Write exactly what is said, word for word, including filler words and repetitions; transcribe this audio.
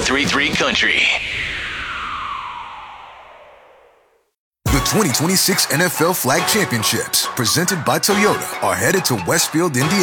three three Country. The twenty twenty-six N F L Flag Championships, presented by Toyota, are headed to Westfield, Indiana.